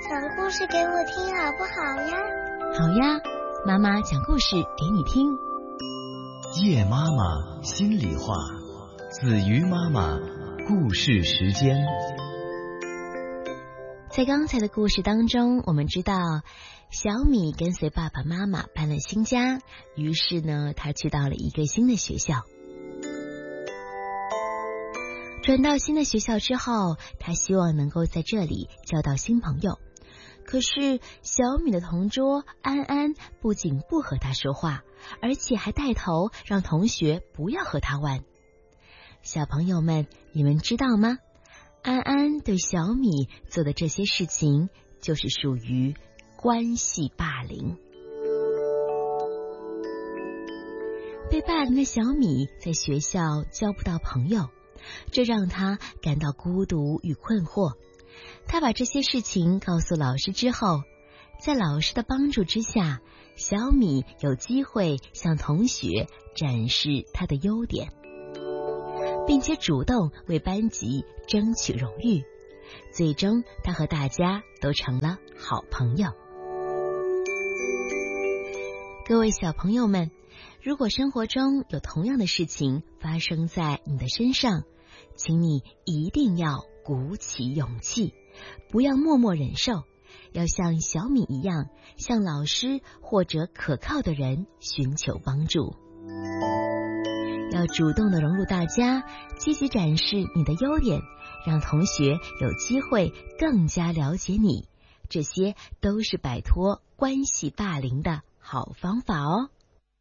讲故事给我听好不好呀？ 好呀，妈妈讲故事给你听。 叶妈妈心里话，子瑜妈妈故事时间。 在刚才的故事当中，我们知道小米跟随爸爸妈妈搬了新家，于是呢，他去到了一个新的学校。转到新的学校之后，他希望能够在这里交到新朋友。可是小米的同桌安安不仅不和他说话，而且还带头让同学不要和他玩。小朋友们，你们知道吗？安安对小米做的这些事情，就是属于关系霸凌。被霸凌的小米在学校交不到朋友，这让他感到孤独与困惑。他把这些事情告诉老师之后，在老师的帮助之下，小米有机会向同学展示他的优点，并且主动为班级争取荣誉。最终，他和大家都成了好朋友。各位小朋友们，如果生活中有同样的事情发生在你的身上，请你一定要鼓起勇气，不要默默忍受，要像小米一样，向老师或者可靠的人寻求帮助。要主动地融入大家，积极展示你的优点，让同学有机会更加了解你，这些都是摆脱关系霸凌的好方法哦。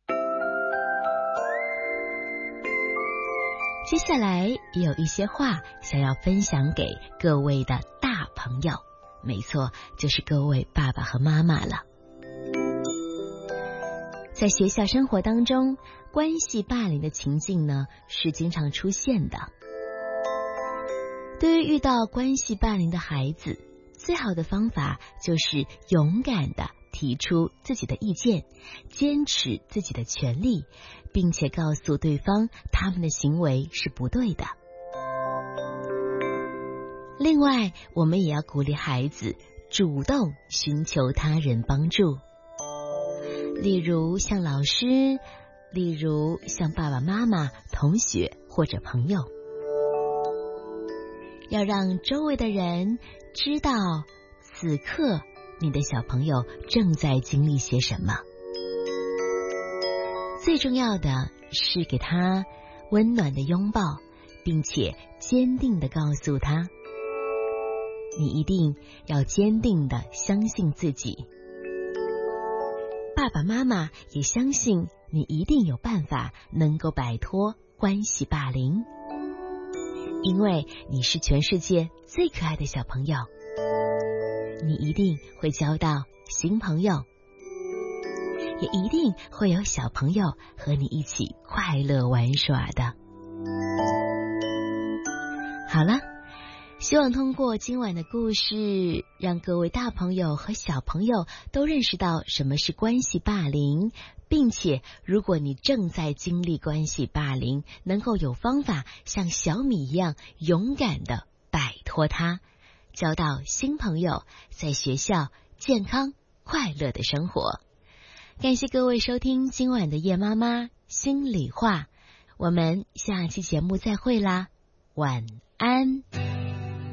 接下来也有一些话想要分享给各位的大朋友，没错，就是各位爸爸和妈妈了。在学校生活当中，关系霸凌的情境呢，是经常出现的。对于遇到关系霸凌的孩子，最好的方法就是勇敢地提出自己的意见，坚持自己的权利，并且告诉对方他们的行为是不对的。另外，我们也要鼓励孩子主动寻求他人帮助，例如向老师，例如向爸爸妈妈、同学或者朋友。要让周围的人知道此刻你的小朋友正在经历些什么。最重要的是给他温暖的拥抱，并且坚定地告诉他，你一定要坚定地相信自己。爸爸妈妈也相信你一定有办法能够摆脱关系霸凌，因为你是全世界最可爱的小朋友，你一定会交到新朋友，也一定会有小朋友和你一起快乐玩耍的。好了，希望通过今晚的故事，让各位大朋友和小朋友都认识到什么是关系霸凌，并且如果你正在经历关系霸凌，能够有方法像小米一样勇敢地摆脱它，交到新朋友，在学校健康快乐的生活。感谢各位收听今晚的叶妈妈心里话，我们下期节目再会啦，晚安。